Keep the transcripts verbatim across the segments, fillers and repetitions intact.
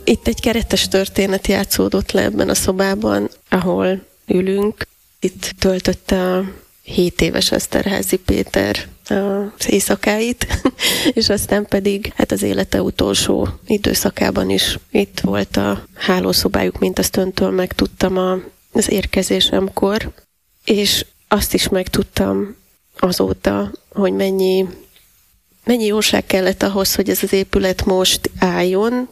Itt egy keretes történet játszódott le ebben a szobában, ahol ülünk. Itt töltötte a hét éves Eszterházy Péter az éjszakáit, és aztán pedig hát az élete utolsó időszakában is itt volt a hálószobájuk, mint azt öntől megtudtam az érkezésemkor, és azt is megtudtam azóta, hogy mennyi, mennyi jóság kellett ahhoz, hogy ez az épület most álljon,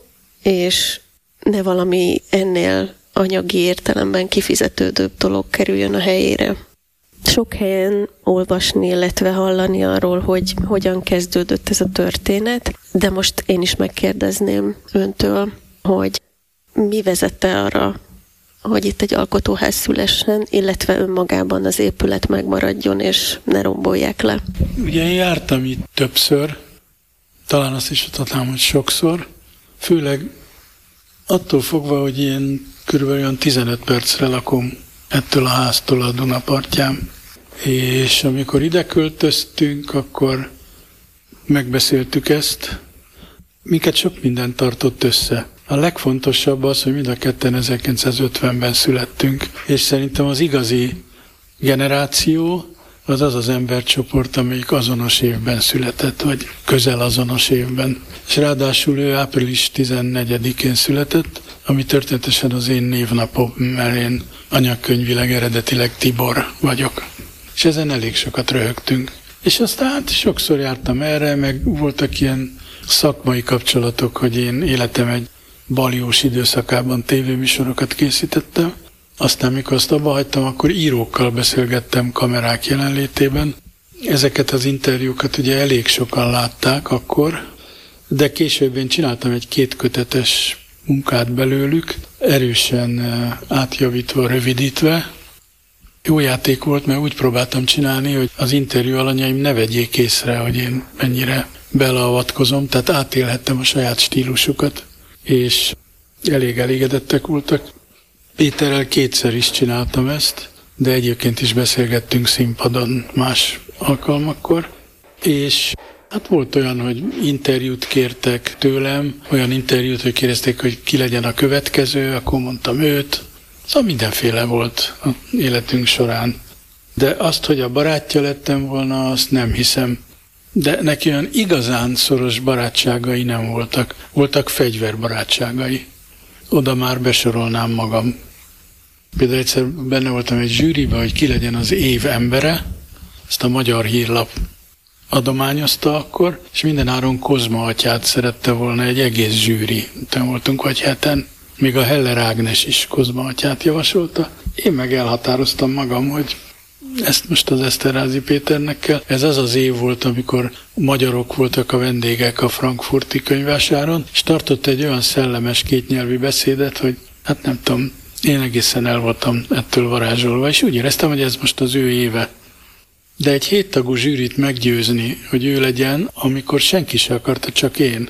és ne valami ennél anyagi értelemben kifizetődőbb dolog kerüljön a helyére. Sok helyen olvasni, illetve hallani arról, hogy hogyan kezdődött ez a történet, de most én is megkérdezném öntől, hogy mi vezette arra, hogy itt egy alkotóház szülessen, illetve önmagában az épület megmaradjon, és ne rombolják le. Ugye én jártam itt többször, talán azt is adhatnám, hogy sokszor, főleg attól fogva, hogy én körülbelül tizenöt percre lakom ettől a háztól a Duna partján. És amikor ide költöztünk, akkor megbeszéltük ezt. Minket sok minden tartott össze. A legfontosabb az, hogy mind a ketten ezerkilencszázötvenben születtünk, és szerintem az igazi generáció az az az embercsoport, amelyik azonos évben született, vagy közel azonos évben. És ráadásul ő április tizennegyedikén született, ami történetesen az én névnapom, mert én anyakönyvileg eredetileg Tibor vagyok. És ezen elég sokat röhögtünk. És aztán hát sokszor jártam erre, meg voltak ilyen szakmai kapcsolatok, hogy én életem egy baljós időszakában tévéműsorokat készítettem. Aztán, mikor azt abba hagytam, akkor írókkal beszélgettem kamerák jelenlétében. Ezeket az interjúkat ugye elég sokan látták akkor, de később én csináltam egy kétkötetes munkát belőlük, erősen átjavítva, rövidítve. Jó játék volt, mert úgy próbáltam csinálni, hogy az interjú alanyaim ne vegyék észre, hogy én mennyire beleavatkozom, tehát átélhettem a saját stílusukat, és elég elégedettek voltak. Péterrel kétszer is csináltam ezt, de egyébként is beszélgettünk színpadon más alkalmakkor, és hát volt olyan, hogy interjút kértek tőlem, olyan interjút, hogy kérdezték, hogy ki legyen a következő, akkor mondtam őt. Szóval mindenféle volt az életünk során. De azt, hogy a barátja lettem volna, azt nem hiszem. De neki olyan igazán szoros barátságai nem voltak. Voltak fegyverbarátságai. Oda már besorolnám magam. Például egyszer benne voltam egy zsűriben, hogy ki legyen az év embere. Ezt a Magyar Hírlap adományozta akkor, és mindenáron Kozma atyát szerette volna egy egész zsűri. Utána voltunk vagy heten. Még a Heller Ágnes is Kozma atyát javasolta. Én meg elhatároztam magam, hogy ezt most az Eszterházy Péternek kell. Ez az az év volt, amikor magyarok voltak a vendégek a frankfurti könyvvásáron, és tartott egy olyan szellemes kétnyelvű beszédet, hogy hát nem tudom, én egészen el voltam ettől varázsolva, és úgy éreztem, hogy ez most az ő éve. De egy héttagú zsűrit meggyőzni, hogy ő legyen, amikor senki se akarta, csak én.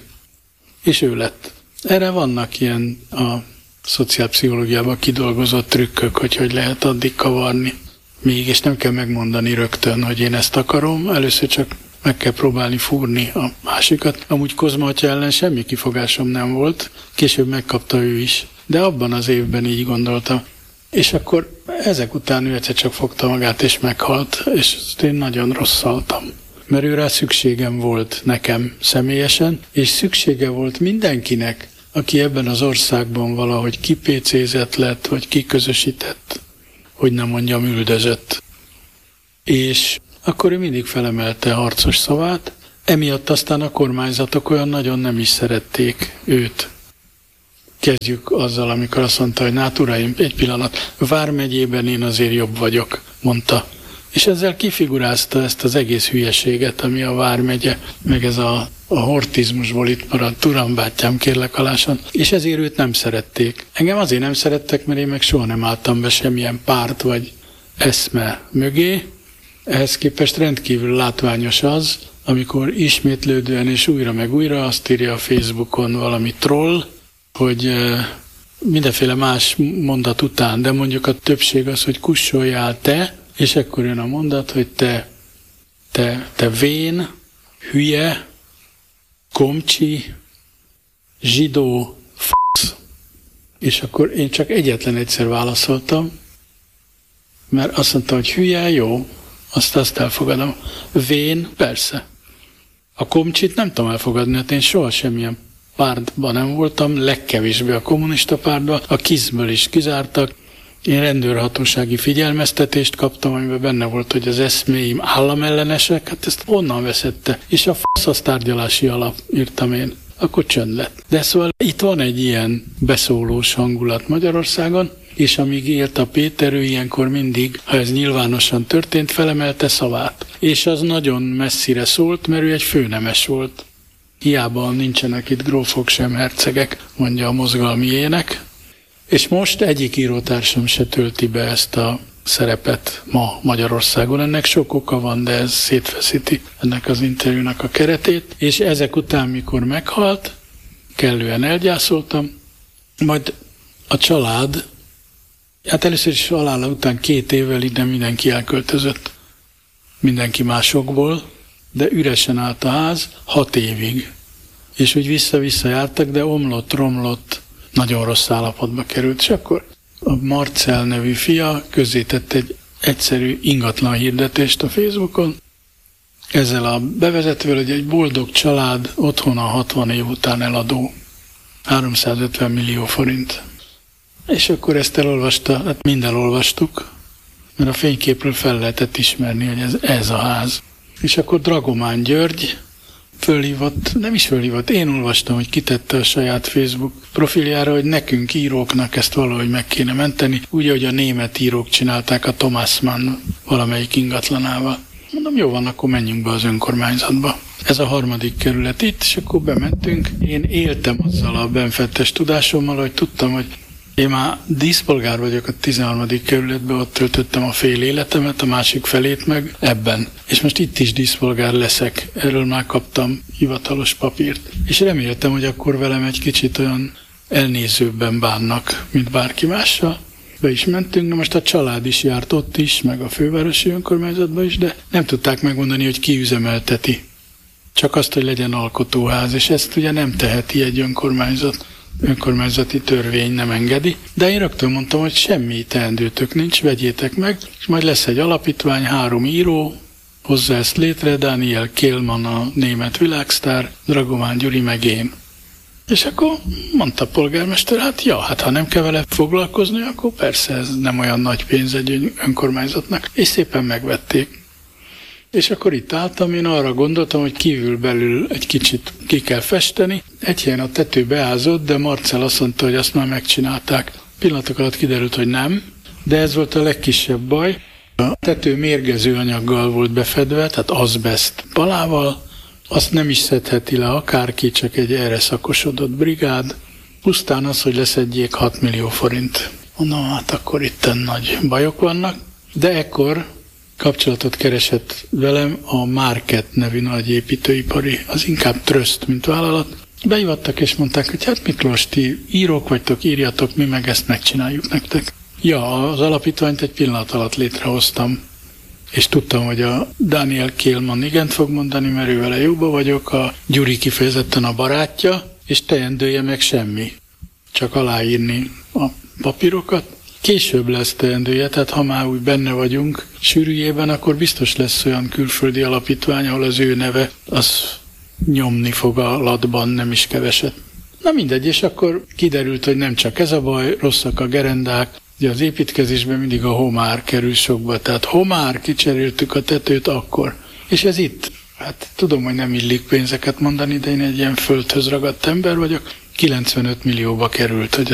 És ő lett. Erre vannak ilyen a szociálpszichológiában kidolgozott trükkök, hogy hogy lehet addig kavarni. Még, és nem kell megmondani rögtön, hogy én ezt akarom, először csak meg kell próbálni fúrni a másikat. Amúgy Kozma atya ellen semmi kifogásom nem volt, később megkapta ő is, de abban az évben így gondoltam. És akkor ezek után ő egyszer csak fogta magát és meghalt, és én nagyon rosszaltam. Mert őrá szükségem volt nekem személyesen, és szüksége volt mindenkinek, aki ebben az országban valahogy kipécézett lett, vagy kiközösített, hogy nem mondjam üldözött. És akkor ő mindig felemelte harcos szavát, emiatt aztán a kormányzatok olyan nagyon nem is szerették őt. Kezdjük azzal, amikor azt mondta, hogy hát uraim, egy pillanat, Vármegyében én azért jobb vagyok, mondta. És ezzel kifigurázta ezt az egész hülyeséget, ami a Vármegye, meg ez a, a hortizmusból itt maradt, uram bátyám, kérlek alásan. És ezért őt nem szerették. Engem azért nem szerettek, mert én meg soha nem álltam be semmilyen párt vagy eszme mögé. Ehhez képest rendkívül látványos az, amikor ismétlődően és újra meg újra azt írja a Facebookon valami troll, hogy mindenféle más mondat után, de mondjuk a többség az, hogy kussoljál te, és akkor jön a mondat, hogy te, te, te vén, hülye, komcsi, zsidó, f***. És akkor én csak egyetlen egyszer válaszoltam, mert azt mondta, hogy hülye, jó, azt, azt elfogadom. Vén, persze. A komcsit nem tudom elfogadni, hát én soha semmilyen pártban nem voltam, legkevésbé a kommunista pártban, a KISZ-ből is kizártak. Én rendőrhatósági figyelmeztetést kaptam, amiben benne volt, hogy az eszméim államellenesek, hát ezt honnan veszette? És a fasz az tárgyalási alap, írtam én. Akkor csönd lett. De szóval itt van egy ilyen beszólós hangulat Magyarországon, és amíg élt a Péter, ő ilyenkor mindig, ha ez nyilvánosan történt, felemelte szavát. És az nagyon messzire szólt, mert ő egy főnemes volt. Hiába nincsenek itt grófok sem hercegek, mondja a mozgalmi ének. És most egyik írótársam se tölti be ezt a szerepet ma Magyarországon. Ennek sok oka van, de ez szétfeszíti ennek az interjúnak a keretét. És ezek után, mikor meghalt, kellően elgyászoltam, majd a család, hát először is halála után két évvel ide mindenki elköltözött. Mindenki másokból, de üresen állt a ház hat évig. És úgy vissza-vissza jártak, de omlott, romlott, nagyon rossz állapotba került. És akkor a Marcell nevű fia közzétett egy egyszerű ingatlan hirdetést a Facebookon, ezzel a bevezetővel, hogy egy boldog család otthon a hatvan év után eladó. háromszázötven millió forint. És akkor ezt elolvasta, hát mind elolvastuk, mert a fényképről fel lehetett ismerni, hogy ez, ez a ház. És akkor Dragomán György fölhívott, nem is fölhívott, én olvastam, hogy kitette a saját Facebook profiljára, hogy nekünk íróknak ezt valahogy meg kéne menteni, úgy, ahogy a német írók csinálták a Thomas Mann valamelyik ingatlanával. Mondom, jó van, akkor menjünk be az önkormányzatba. Ez a harmadik kerület itt, és akkor bementünk. Én éltem azzal a benfettes tudásommal, hogy tudtam, hogy én már díszpolgár vagyok a tizenharmadik kerületben, ott töltöttem a fél életemet, a másik felét meg ebben. És most itt is díszpolgár leszek, erről már kaptam hivatalos papírt. És reméltem, hogy akkor velem egy kicsit olyan elnézőbben bánnak, mint bárki mással. Be is mentünk, na most a család is járt ott is, meg a fővárosi önkormányzatban is, de nem tudták megmondani, hogy ki üzemelteti. Csak azt, hogy legyen alkotóház, és ezt ugye nem teheti egy önkormányzat. Önkormányzati törvény nem engedi, de én rögtön mondtam, hogy semmi teendőtök nincs, vegyétek meg, és majd lesz egy alapítvány, három író, hozza ezt létre, Daniel Kehlmann a német világsztár, Dragomán Gyuri meg én. És akkor mondta a polgármester, hát ja, hát ha nem kell vele foglalkozni, akkor persze ez nem olyan nagy pénz egy önkormányzatnak, és szépen megvették. És akkor itt álltam, én arra gondoltam, hogy kívül-belül egy kicsit ki kell festeni. Egy helyen a tető beázott, de Marcell azt mondta, hogy azt már megcsinálták. Pillanatok alatt kiderült, hogy nem, de ez volt a legkisebb baj. A tető mérgező anyaggal volt befedve, tehát azbest palával. Azt nem is szedheti le akárki, csak egy erre szakosodott brigád. Pusztán az, hogy leszedjék hat millió forint. Mondom, hát akkor itten nagy bajok vannak. De ekkor kapcsolatot keresett velem a Market nevű nagy építőipari, az inkább tröszt, mint vállalat. Behivattak és mondták, hogy hát Miklós, ti írók vagytok, írjatok, mi meg ezt megcsináljuk nektek. Ja, az alapítványt egy pillanat alatt létrehoztam, és tudtam, hogy a Daniel Kehlmann igent fog mondani, mert ő vele jóba vagyok, a Gyuri kifejezetten a barátja, és teendője meg semmi, csak aláírni a papírokat. Később lesz teendője, tehát ha már úgy benne vagyunk sűrűjében, akkor biztos lesz olyan külföldi alapítvány, ahol az ő neve az nyomni fog a latban, nem is keveset. Na mindegy, és akkor kiderült, hogy nem csak ez a baj, rosszak a gerendák, ugye az építkezésben mindig a homár kerül sokba, tehát homár, kicseréltük a tetőt akkor. És ez itt, hát tudom, hogy nem illik pénzeket mondani, de én egy ilyen földhöz ragadt ember vagyok, kilencvenöt millióba került, hogy